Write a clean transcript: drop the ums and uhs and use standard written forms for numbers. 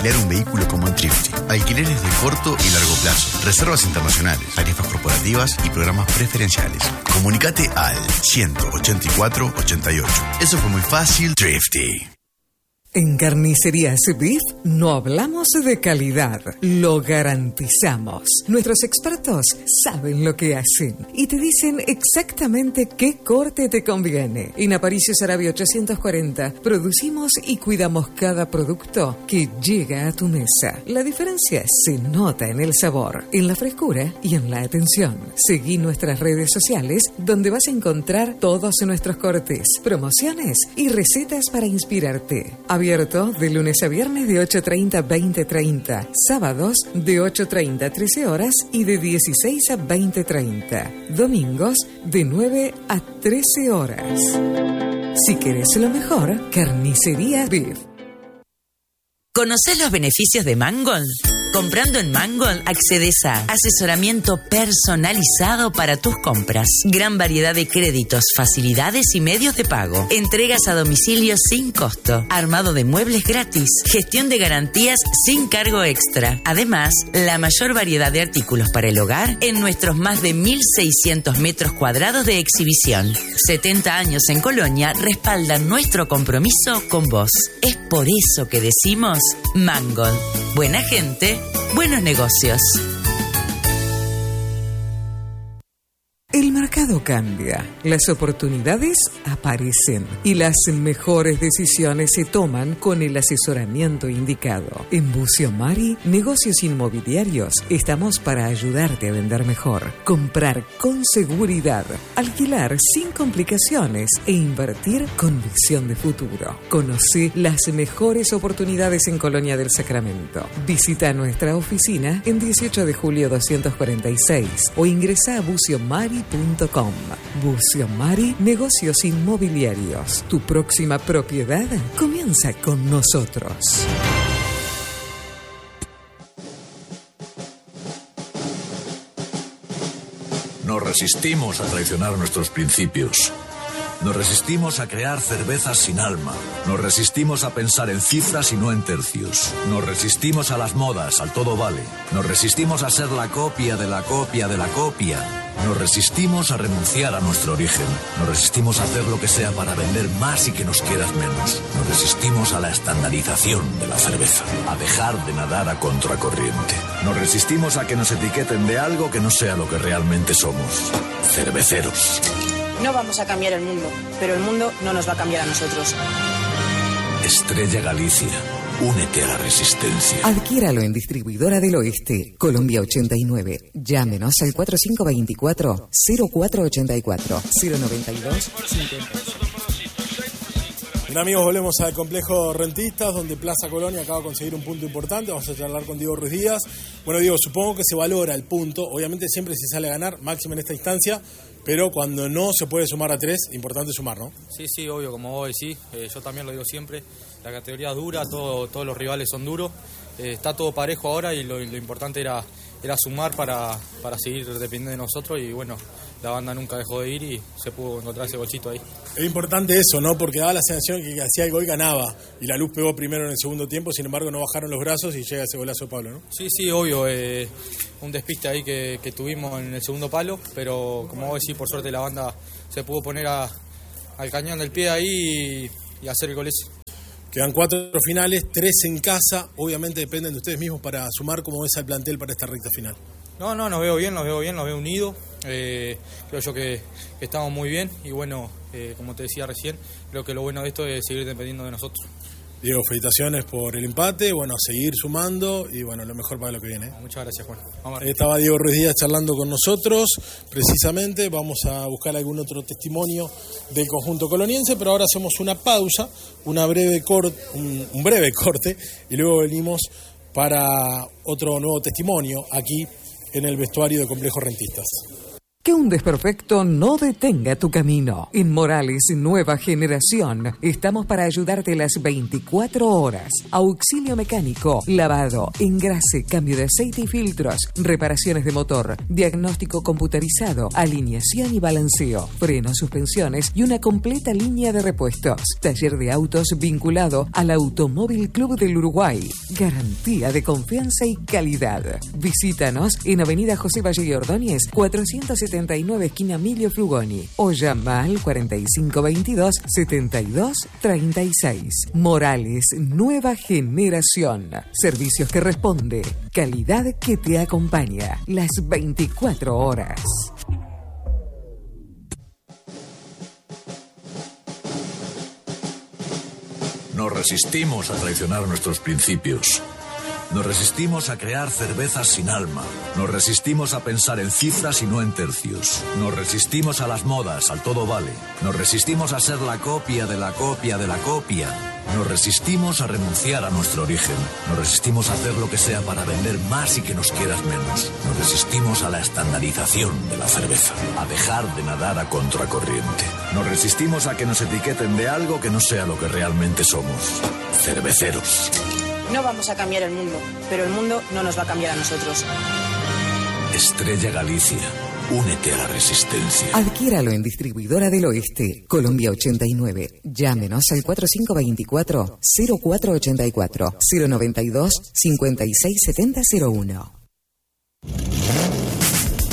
alquilar un vehículo como en Trifty. Alquileres de corto y largo plazo, reservas internacionales, tarifas corporativas y programas preferenciales. Comunicate al 184-88. Eso fue muy fácil, Trifty. En Carnicerías Beef no hablamos de calidad, lo garantizamos. Nuestros expertos saben lo que hacen y te dicen exactamente qué corte te conviene. En Aparicio Saravia 840 producimos y cuidamos cada producto que llega a tu mesa. La diferencia se nota en el sabor, en la frescura y en la atención. Seguí nuestras redes sociales donde vas a encontrar todos nuestros cortes, promociones y recetas para inspirarte. Abierto de lunes a viernes de 8:30 a 20:30, sábados de 8:30 a 13 horas y de 16 a 20:30, domingos de 9 a 13 horas. Si querés lo mejor, Carnicería Beef. ¿Conocés los beneficios de Mangold? Comprando en Mangold accedes a asesoramiento personalizado para tus compras, gran variedad de créditos, facilidades y medios de pago, entregas a domicilio sin costo, armado de muebles gratis, gestión de garantías sin cargo extra. Además, la mayor variedad de artículos para el hogar en nuestros más de 1.600 metros cuadrados de exhibición. 70 años en Colonia respaldan nuestro compromiso con vos. Es por eso que decimos Mangold. Buena gente, buenos negocios. El mercado cambia, las oportunidades aparecen y las mejores decisiones se toman con el asesoramiento indicado. En Bucio Mari, Negocios Inmobiliarios, estamos para ayudarte a vender mejor, comprar con seguridad, alquilar sin complicaciones e invertir con visión de futuro. Conoce las mejores oportunidades en Colonia del Sacramento. Visita nuestra oficina en 18 de julio 246 o ingresa a buciomari.com. Bucio Mari, Negocios Inmobiliarios. Tu próxima propiedad comienza con nosotros. Nos resistimos a traicionar nuestros principios. Nos resistimos a crear cervezas sin alma. Nos resistimos a pensar en cifras y no en tercios. Nos resistimos a las modas, al todo vale. Nos resistimos a ser la copia de la copia de la copia. Nos resistimos a renunciar a nuestro origen. Nos resistimos a hacer lo que sea para vender más y que nos quieras menos. Nos resistimos a la estandarización de la cerveza, a dejar de nadar a contracorriente. Nos resistimos a que nos etiqueten de algo que no sea lo que realmente somos. Cerveceros. No vamos a cambiar el mundo, pero el mundo no nos va a cambiar a nosotros. Estrella Galicia, únete a la resistencia. Adquiéralo en Distribuidora del Oeste, Colombia 89. Llámenos al 4524-0484 092 50. Bien, amigos, volvemos al complejo Rentistas, donde Plaza Colonia acaba de conseguir un punto importante. Vamos a charlar con Diego Ruiz Díaz. Bueno, Diego, supongo que se valora el punto. Obviamente siempre se sale a ganar, máximo en esta instancia, pero cuando no se puede sumar a 3, importante sumar, ¿no? Sí, obvio, como vos decís, yo también lo digo siempre, la categoría es dura, todos los rivales son duros, está todo parejo ahora y lo importante era sumar para seguir dependiendo de nosotros y bueno, la banda nunca dejó de ir y se pudo encontrar ese golcito ahí. Es importante eso, ¿no? Porque daba la sensación que hacía el gol ganaba y la Luz pegó primero en el segundo tiempo, sin embargo no bajaron los brazos y llega ese golazo de Pablo, ¿no? Sí, obvio, un despiste ahí que tuvimos en el segundo palo, pero como vos decís, por suerte la banda se pudo poner al cañón del pie ahí y hacer el gol ese. Quedan 4 finales, 3 en casa, obviamente dependen de ustedes mismos para sumar cómo ves al plantel para esta recta final. No, nos veo bien, nos veo unidos, creo yo que estamos muy bien y bueno, como te decía recién, creo que lo bueno de esto es seguir dependiendo de nosotros. Diego, felicitaciones por el empate, bueno, seguir sumando y bueno, lo mejor para lo que viene. Muchas gracias, Juan. Ahí estaba Diego Ruiz Díaz charlando con nosotros, precisamente, vamos a buscar algún otro testimonio del conjunto coloniense, pero ahora hacemos una pausa, un breve corte y luego venimos para otro nuevo testimonio aquí en el vestuario de Complejo Rentistas. Que un desperfecto no detenga tu camino. En Morales Nueva Generación estamos para ayudarte las 24 horas. Auxilio mecánico, lavado, engrase, cambio de aceite y filtros, reparaciones de motor, diagnóstico computarizado, alineación y balanceo, frenos, suspensiones y una completa línea de repuestos. Taller de autos vinculado al Automóvil Club del Uruguay. Garantía de confianza y calidad. Visítanos en Avenida José Valle y Ordóñez, 479 esquina Emilio Frugoni, o llama al 4522-7236. Morales Nueva Generación. Servicios que responde. Calidad que te acompaña. Las 24 horas. Nos resistimos a traicionar nuestros principios. Nos resistimos a crear cervezas sin alma. Nos resistimos a pensar en cifras y no en tercios. Nos resistimos a las modas, al todo vale. Nos resistimos a ser la copia de la copia de la copia. Nos resistimos a renunciar a nuestro origen. Nos resistimos a hacer lo que sea para vender más y que nos quieras menos. Nos resistimos a la estandarización de la cerveza, a dejar de nadar a contracorriente. Nos resistimos a que nos etiqueten de algo que no sea lo que realmente somos. Cerveceros. No vamos a cambiar el mundo, pero el mundo no nos va a cambiar a nosotros. Estrella Galicia, únete a la resistencia. Adquiéralo en Distribuidora del Oeste, Colombia 89. Llámenos al 4524-0484, 092-567001.